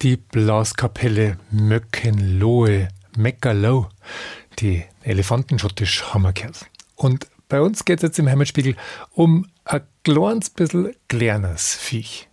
die Blaskapelle Möckenlohe, Meckerloh. Die Elefantenschottisch haben wir gehört. Und bei uns geht es jetzt im Heimatspiegel um ein kleines bisschen kleines Viech.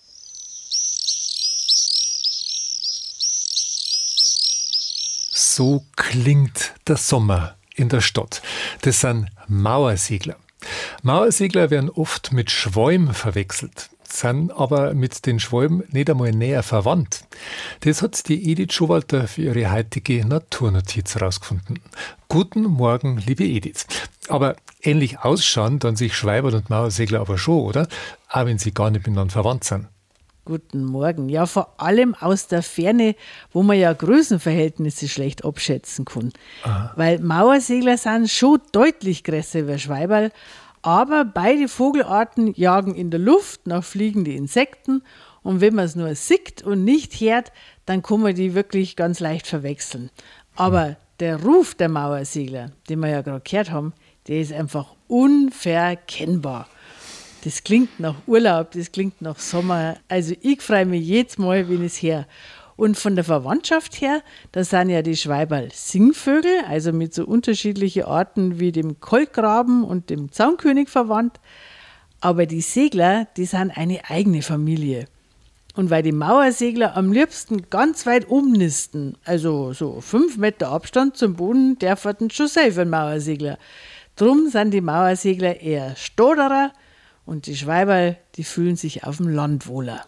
So klingt der Sommer in der Stadt. Das sind Mauersegler. Mauersegler werden oft mit Schwalm verwechselt, sind aber mit den Schwalben nicht einmal näher verwandt. Das hat die Edith Schowalter für ihre heutige Naturnotiz herausgefunden. Guten Morgen, liebe Edith. Aber ähnlich ausschauen dann sich Schwalbe und Mauersegler aber schon, oder? Auch wenn sie gar nicht miteinander verwandt sind. Guten Morgen. Ja, vor allem aus der Ferne, wo man ja Größenverhältnisse schlecht abschätzen kann. Aha. Weil Mauersegler sind schon deutlich größer wie Schwalberl, aber beide Vogelarten jagen in der Luft nach fliegenden Insekten und wenn man es nur sieht und nicht hört, dann kann man die wirklich ganz leicht verwechseln. Aber der Ruf der Mauersegler, den wir ja gerade gehört haben, der ist einfach unverkennbar. Das klingt nach Urlaub, das klingt nach Sommer. Also ich freue mich jedes Mal, wenn ich es höre. Und von der Verwandtschaft her, da sind ja die Schwalberl Singvögel, also mit so unterschiedlichen Arten wie dem Kolkraben und dem Zaunkönig verwandt. Aber die Segler, die sind eine eigene Familie. Und weil die Mauersegler am liebsten ganz weit oben nisten, also so 5 Meter Abstand zum Boden, der fährt schon selber ein Mauersegler. Drum sind die Mauersegler eher Stoderer, und die Schwalberl, die fühlen sich auf dem Land wohler.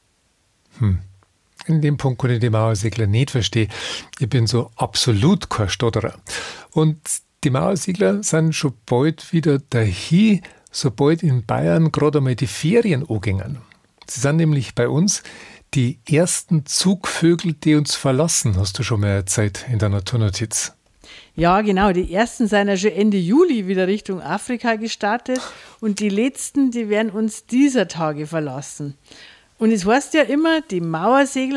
In dem Punkt kann ich die Mauersegler nicht verstehen. Ich bin so absolut kein Stotterer. Und die Mauersegler sind schon bald wieder dahin, sobald in Bayern gerade einmal die Ferien angehen. Sie sind nämlich bei uns die ersten Zugvögel, die uns verlassen, hast du schon mal erzählt in der Naturnotiz. Ja, genau. Die ersten sind ja schon Ende Juli wieder Richtung Afrika gestartet und die letzten, die werden uns dieser Tage verlassen. Und es heißt ja immer, die Mauersegler